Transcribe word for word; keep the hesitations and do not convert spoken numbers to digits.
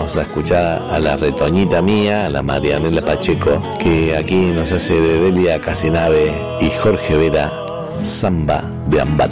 vamos a escuchar a la retoñita mía, a la Marianela Pacheco, que aquí nos hace de Delia Casinave y Jorge Vera, Samba de Ambato.